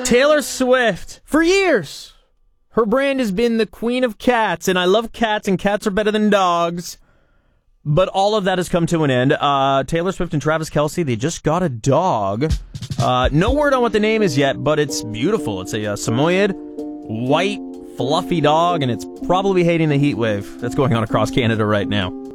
Taylor Swift, for years, her brand has been the queen of cats, and I love cats, and cats are better than dogs. But all of that has come to an end. Taylor Swift and Travis Kelce, they just got a dog. No word on what the name is yet, but it's beautiful. It's a Samoyed, white, fluffy dog, and it's probably hating the heat wave that's going on across Canada right now.